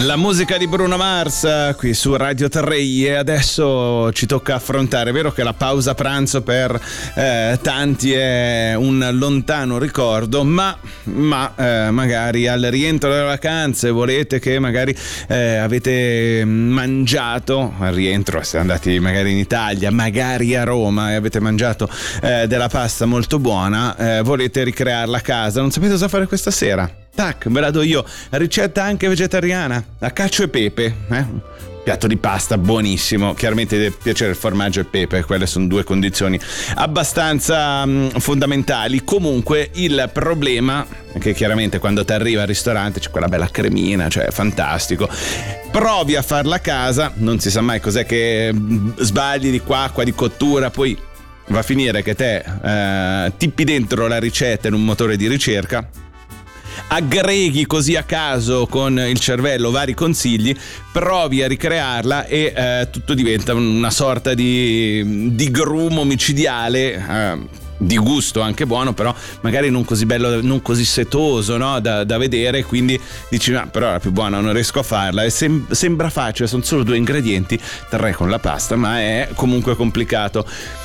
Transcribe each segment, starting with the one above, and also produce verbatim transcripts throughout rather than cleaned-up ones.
La musica di Bruno Mars qui su Radio tre, e adesso ci tocca affrontare. È vero che la pausa pranzo per eh, tanti è un lontano ricordo, ma, ma eh, magari al rientro dalle vacanze volete che magari eh, avete mangiato, al rientro siete andati magari in Italia, magari a Roma, e avete mangiato eh, della pasta molto buona, eh, volete ricrearla a casa, non sapete cosa fare questa sera? Tac, ve la do io, ricetta anche vegetariana, a cacio e pepe, eh? Piatto di pasta buonissimo, chiaramente deve piacere il formaggio e il pepe, quelle sono due condizioni abbastanza mh, fondamentali. Comunque il problema è che chiaramente quando ti arriva al ristorante c'è quella bella cremina, cioè è fantastico. Provi a farla a casa, non si sa mai cos'è che sbagli di qua, acqua di cottura, poi va a finire che te eh, tippi dentro la ricetta in un motore di ricerca, aggreghi così a caso con il cervello vari consigli, provi a ricrearla e eh, tutto diventa una sorta di, di grumo micidiale, eh, di gusto anche buono, però magari non così bello, non così setoso, no? da, da vedere, quindi dici no, però la più buona non riesco a farla, e sem- sembra facile, sono solo due ingredienti, tre con la pasta, ma è comunque complicato.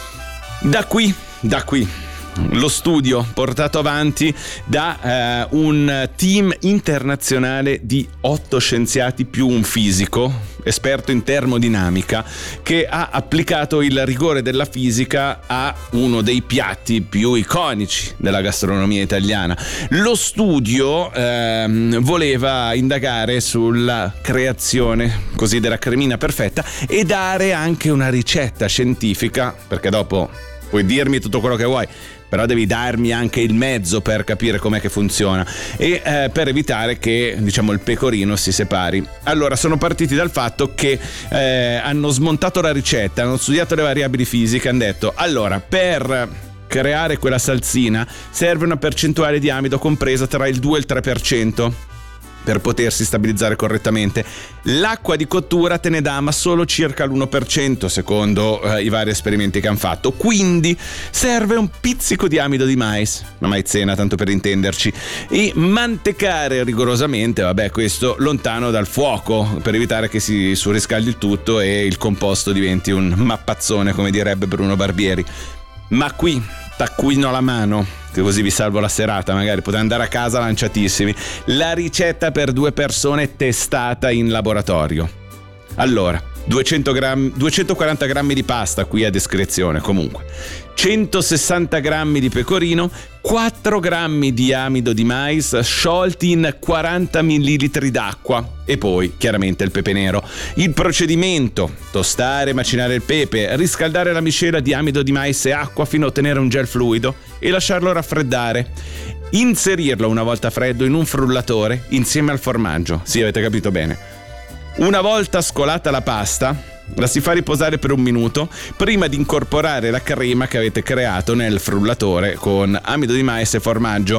Da qui, da qui lo studio portato avanti da eh, un team internazionale di otto scienziati più un fisico esperto in termodinamica, che ha applicato il rigore della fisica a uno dei piatti più iconici della gastronomia italiana. Lo studio ehm, voleva indagare sulla creazione così della cremina perfetta e dare anche una ricetta scientifica, perché dopo puoi dirmi tutto quello che vuoi, però devi darmi anche il mezzo per capire com'è che funziona, e eh, per evitare che, diciamo, il pecorino si separi. Allora sono partiti dal fatto che eh, hanno smontato la ricetta, hanno studiato le variabili fisiche, hanno detto allora per creare quella salsina serve una percentuale di amido compresa tra il due e il tre per cento per potersi stabilizzare correttamente. L'acqua di cottura te ne dà ma solo circa l'uno per cento secondo eh, i vari esperimenti che hanno fatto, quindi serve un pizzico di amido di mais, una maizena tanto per intenderci, e mantecare rigorosamente, vabbè, questo lontano dal fuoco per evitare che si surriscaldi il tutto e il composto diventi un mappazzone, come direbbe Bruno Barbieri. Ma qui taccuino la mano, che così vi salvo la serata, magari potete andare a casa lanciatissimi. La ricetta per due persone testata in laboratorio. Allora, duecento grammi, duecentoquaranta grammi di pasta qui a discrezione, comunque centosessanta grammi di pecorino, quattro grammi di amido di mais sciolti in quaranta millilitri d'acqua, e poi chiaramente il pepe nero. Il procedimento: tostare e macinare il pepe, riscaldare la miscela di amido di mais e acqua fino a ottenere un gel fluido e lasciarlo raffreddare. Inserirlo una volta freddo in un frullatore insieme al formaggio. Sì, avete capito bene. Una volta scolata la pasta, la si fa riposare per un minuto prima di incorporare la crema che avete creato nel frullatore con amido di mais e formaggio.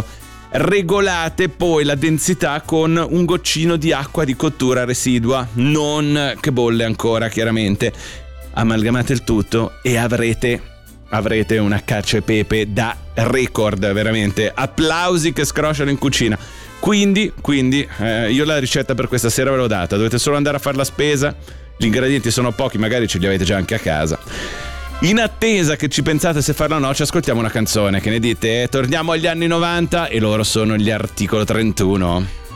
Regolate poi la densità con un goccino di acqua di cottura residua, non che bolle ancora, chiaramente. Amalgamate il tutto e avrete avrete una cacio e pepe da record, veramente. Applausi che scrosciano in cucina. Quindi, quindi eh, io la ricetta per questa sera ve l'ho data, dovete solo andare a fare la spesa, gli ingredienti sono pochi, magari ce li avete già anche a casa. In attesa che ci pensate se farla o no, ci ascoltiamo una canzone, che ne dite? Torniamo agli anni novanta e loro sono gli Articolo trentuno.